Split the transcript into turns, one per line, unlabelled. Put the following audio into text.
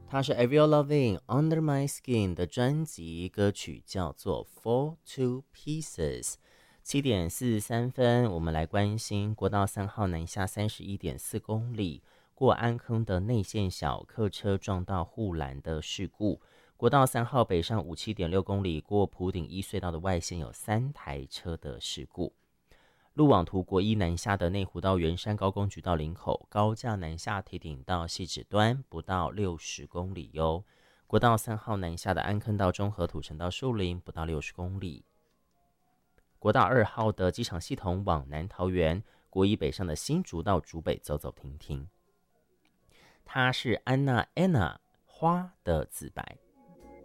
它是 Avril Lavigne Under My Skin 的专辑，歌曲叫做 Fall to Pieces。7:43，我们来关心国道3号南下31.4公里，过安坑的内线小客车撞到护栏的事故。国道3号北上57.6公里，过埔顶一隧道的外线有3台车的事故。路网图国一南下的内湖到圆山高工局到林口，高架南下堤顶到汐止端不到60公里哟。国道3号南下的安坑到中和土城到树林不到60公里。国道2号的机场系统往南桃园，国一北上的新竹到竹北走走停停。它是安娜 Anna 花的自白。